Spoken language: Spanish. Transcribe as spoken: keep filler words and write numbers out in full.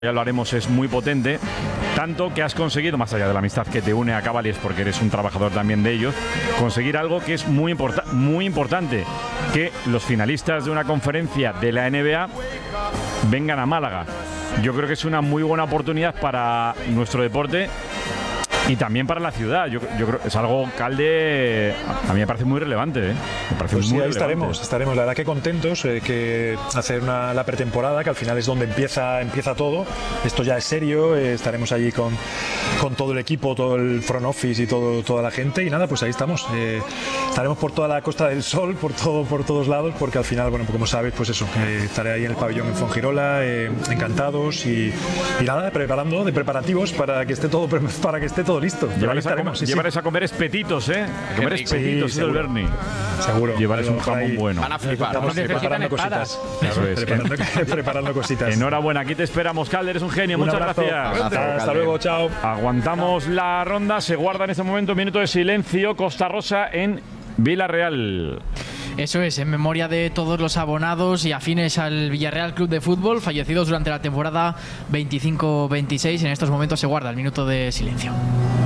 ya lo haremos, es muy potente, tanto que has conseguido, más allá de la amistad que te une a Cavaliers, porque eres un trabajador también de ellos, conseguir algo que es muy, importa muy importante, que los finalistas de una conferencia de la N B A vengan a Málaga. Yo creo que es una muy buena oportunidad para nuestro deporte y también para la ciudad. Yo, yo creo que es algo, Calde, a mí me parece muy relevante, ¿eh? Me parece pues muy sí, ahí relevante. estaremos, estaremos, la verdad que contentos, eh, que hacer una, la pretemporada, que al final es donde empieza, empieza todo. Esto ya es serio, eh, estaremos allí con, con todo el equipo, todo el front office y todo, toda la gente, y nada, pues ahí estamos. Eh, estaremos por toda la Costa del Sol, por todo, por todos lados, porque al final, bueno, pues como sabes, pues eso, eh, estaré ahí en el pabellón en Fuengirola, eh, encantados y, y nada, preparando, de preparativos para que esté todo, para que esté todo listo. Llevarles a, comer, sí, llevarles sí. a comer espetitos, ¿eh? A comer espetitos, sí, el Berni. Seguro. Llevarles un jamón bueno. Van a flipar. Estamos preparando cositas. Eso es. Preparando, preparando cositas. Enhorabuena, aquí te esperamos, Calder, eres un genio. Un Muchas abrazo. gracias. Hasta, hasta luego, chao. Aguantamos chao. La ronda, se guarda en este momento un minuto de silencio. Costa Rosa en Villarreal. Eso es, en memoria de todos los abonados y afines al Villarreal Club de Fútbol, fallecidos durante la temporada veinticinco veintiséis. En estos momentos se guarda el minuto de silencio.